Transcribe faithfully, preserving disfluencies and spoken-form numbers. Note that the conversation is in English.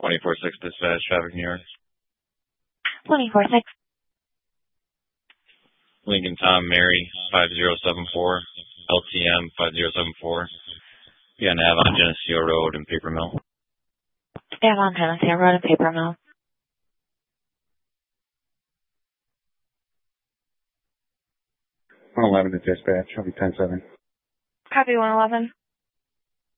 twenty-four six dispatch, traffic New York. twenty-four six. Lincoln Tom Mary, five zero seven four, L T M five zero seven four. You got an Avon Geneseo Road in Paper Mill. Avon Geneseo Road in Paper Mill. one eleven to dispatch. I'll be ten seven. Copy one eleven.